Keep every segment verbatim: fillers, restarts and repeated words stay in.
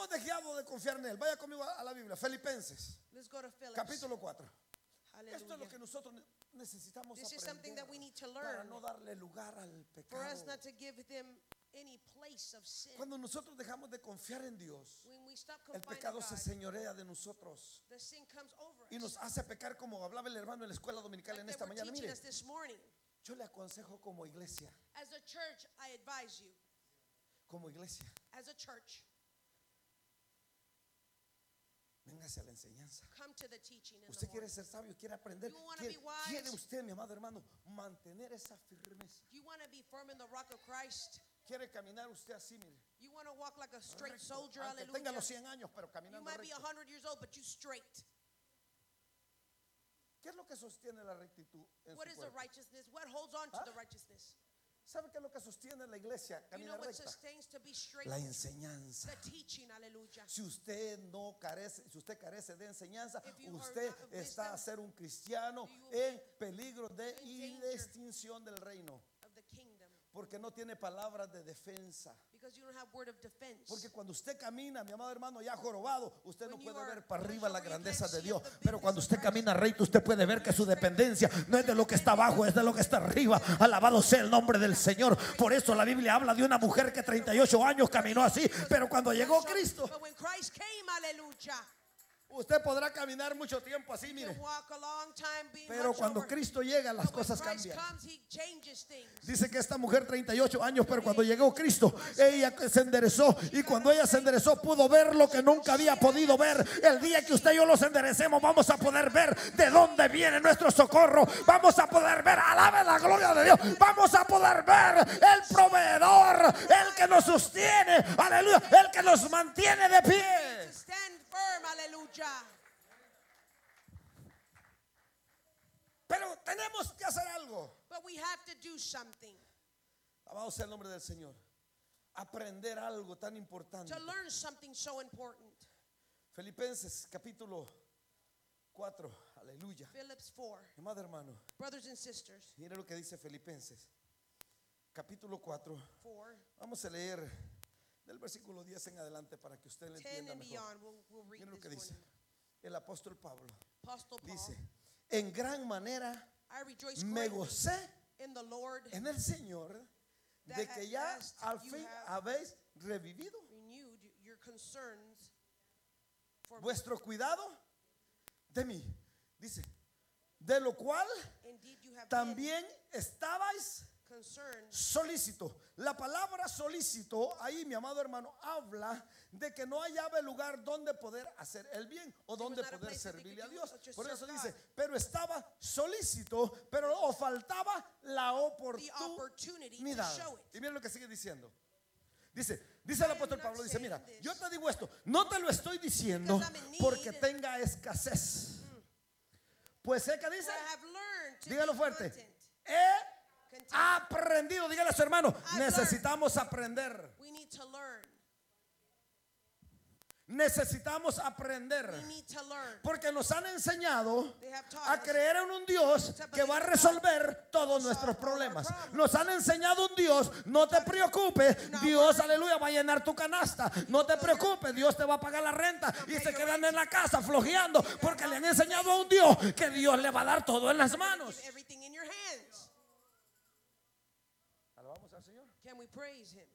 hemos dejado de confiar en Él. Vaya conmigo a la Biblia, Filipenses, Let's go to Philippians. capítulo cuatro. Hallelujah. Esto es lo que nosotros necesitamos This is something aprender that we need to para learn no darle lugar al for us pecado. not to give them any place of sin. Cuando nosotros dejamos de confiar en Dios, When we stop el confiding pecado in se God, señorea de nosotros the sin comes over y us. nos hace pecar, como hablaba el hermano en la escuela dominical Like en they esta were mañana. teaching Mire, us this morning. yo le aconsejo como iglesia, As a church, I advise you, como iglesia, as a church, véngase a la enseñanza. come to the teaching in the Usted quiere morning. ser sabio, quiere aprender, You wanna quiere, be wise. quiere usted, mi amado hermano, mantener esa firmeza. You want to be firm in the rock of Christ. Quiere caminar usted así, mire, You want to walk like a straight recto, soldier. aunque tenga Hallelujah. los cien años, pero You caminando might be recto. one hundred years old, but you straight. ¿Qué es lo que sostiene la rectitud en What su is the cuerpo? righteousness? What holds on to ¿Ah? the righteousness? ¿Sabe qué es lo que sostiene la iglesia? You know Caminar what recta. sustains to be straight? La enseñanza. The teaching. Hallelujah. Si usted no carece, si usted carece de enseñanza, If you are usted not of está a wisdom, ser un cristiano you will en peligro de in danger. extinción del reino, Of the kingdom. porque no tiene palabras de defensa. Because you don't have word of defense. Porque cuando usted camina, mi amado hermano, ya jorobado, usted no When you puede are ver para arriba la pushed over, you grandeza can't de see Dios. the Pero cuando bigness usted of camina Christ. recto, usted puede ver que su dependencia no es de lo que está abajo, es de lo que está arriba. Alabado sea el nombre del Señor. Por eso la Biblia habla de una mujer que treinta y ocho años caminó así, pero cuando llegó Cristo, But when Christ came, hallelujah, usted podrá caminar mucho tiempo así, you mire. can walk a long time being Pero hunched cuando over. Cristo llega, las But when cosas Christ cambian. comes, he changes things. Dice que esta mujer treinta y ocho años, pero cuando llegó Cristo, ella se enderezó, y cuando ella se enderezó pudo ver lo que nunca había podido ver. El día que usted y yo los enderecemos, vamos a poder ver de dónde viene nuestro socorro. Vamos a poder ver, alabe la gloria de Dios. Vamos a poder ver el proveedor, el que nos sostiene, aleluya, el que nos mantiene de To pie. stand firm, hallelujah. Pero tenemos que hacer algo. But we have to do something. Alabado sea el nombre del Señor. Aprender algo tan importante. To learn something so important. Filipenses capítulo cuatro, aleluya. Philippians four. Amado hermano, Brothers and sisters, mire lo que dice Filipenses capítulo cuatro. four, Vamos a leer del versículo diez en adelante para que usted lo ten entienda and mejor. beyond. We'll, we'll read Mire lo que this dice morning. el apóstol Pablo. Apostle Paul, Dice, en gran manera I rejoice me greatly gocé in the Lord, en el Señor de that que at ya last al you fin have habéis revivido renewed your concerns for me. vuestro cuidado de mí. Dice, de lo cual Indeed, you have been también estabais concerned. solícito. La palabra solícito, ahí mi amado hermano, habla de que no hallaba el lugar donde poder hacer el bien o donde not a poder place that they servirle a could do Dios. such as Por serve eso God. dice, pero estaba solícito, pero o faltaba la The opportunity to oportunidad. show it. Y mira lo que sigue diciendo. Dice, dice el I am apóstol not Pablo, dice, saying mira, this yo te digo esto, no te lo estoy diciendo because I'm in need. porque tenga escasez. Pues sé que dice, For I have learned to dígalo be fuerte, content. he Content. aprendido, dígale a su hermano, I've necesitamos aprender. We need to learn. Necesitamos aprender. We need to learn. Porque nos han enseñado They have taught a us creer en un Dios que va a resolver todos nuestros problemas. Nos han enseñado un Dios, no te preocupes, Dios, aleluya, va a llenar tu canasta. No te preocupes, Dios te va a pagar la renta. Y se quedan en la casa flojeando porque le han enseñado a un Dios que Dios le va a dar todo en las manos. Give everything in your hands. Alabamos al Señor. Can we praise him?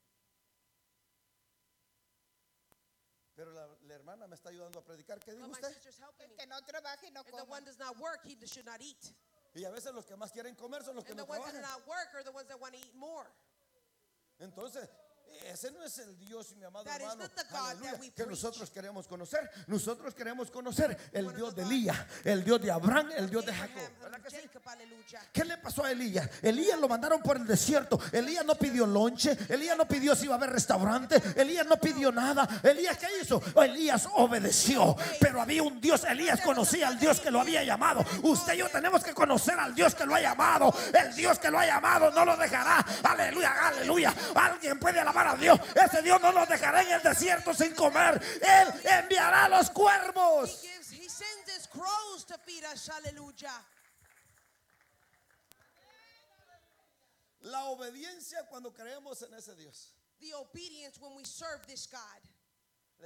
Pero la, la hermana me está ayudando a predicar. ¿Qué dijo But my usted? sister's helping El me. que no trabaje no If the coma. one does not work, he should not eat. Y a veces los que más quieren comer son los que And no the ones that do trabajan. not work are the ones that want to eat more. Entonces, ese no es el Dios, mi amado That is hermano, not the God aleluya, that we que preach. nosotros queremos conocer. Nosotros queremos conocer el One of Dios the de God. Elías, el Dios de Abraham, el Dios de Abraham Jacob. ¿Verdad and que sí? Jacob, hallelujah. ¿Qué le pasó a Elías? Elías lo mandaron por el desierto. Elías no pidió lonche. Elías no pidió si iba a haber restaurante. Elías no pidió nada. Elías, ¿qué hizo? Elías obedeció. Pero había un Dios. Elías conocía al Dios que lo había llamado. Usted y yo tenemos que conocer al Dios que lo ha llamado. El Dios que lo ha llamado no lo dejará. Aleluya, aleluya. Alguien puede alabar a Dios. Ese Dios no nos dejará en el desierto sin comer. Él enviará los He cuervos. gives, he sends his crows to feed us, hallelujah. La obediencia cuando creemos en ese Dios. The obedience when we serve this God.